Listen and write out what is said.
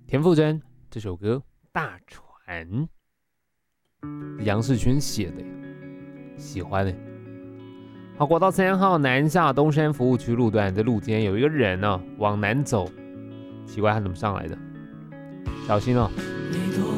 田馥甄这首歌《大船》，杨世勋写的，喜欢的。好，国道3号南下东山服务区路段的路肩有一个人呢、往南走，奇怪他怎么上来的？小心哦，